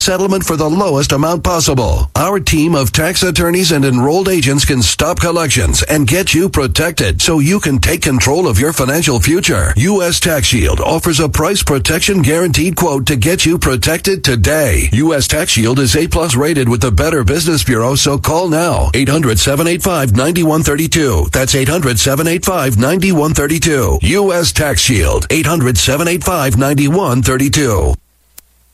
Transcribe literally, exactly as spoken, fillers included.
settlement for the lowest amount possible. Our team of tax attorneys and enrolled agents can stop collections and get you protected so you can take control of your financial future. U S Tax Shield offers a price protection guaranteed quote to get you protected today. U S Tax Shield is A plus rated with the Better Business Bureau, so call now. eight hundred, seven eight five, nine one three two. That's eight hundred, seven eight five, nine one three two. U S Tax Shield. eight hundred, seven eight five, nine one three two.